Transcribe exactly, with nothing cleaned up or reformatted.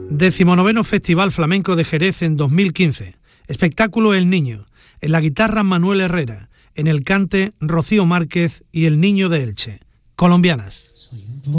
Decimonoveno Festival Flamenco de Jerez en dos mil quince. Espectáculo El Niño. En la guitarra Manuel Herrera. En el cante Rocío Márquez y El Niño de Elche. Colombianas.